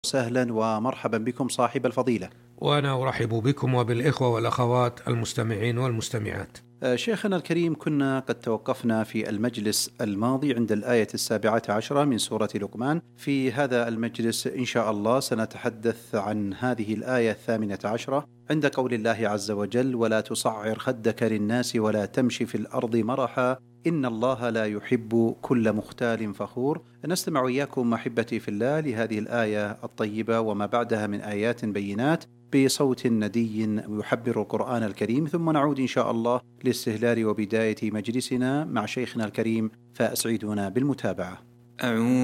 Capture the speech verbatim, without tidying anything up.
وسهلا ومرحبا بكم صاحب الفضيلة. وأنا أرحب بكم وبالإخوة والأخوات المستمعين والمستمعات. شيخنا الكريم، كنا قد توقفنا في المجلس الماضي عند الآية السابعة عشرة من سورة لقمان. في هذا المجلس إن شاء الله سنتحدث عن هذه الآية الثامنة عشرة عند قول الله عز وجل: ولا تصعر خدك للناس ولا تمشي في الأرض مرحا إن الله لا يحب كل مختال فخور. نستمع إياكم أحبتي في الله لهذه الآية الطيبة وما بعدها من آيات بينات بصوت ندي يحبر القرآن الكريم، ثم نعود إن شاء الله لاستهلال وبداية مجلسنا مع شيخنا الكريم، فأسعدونا بالمتابعة. أعوذ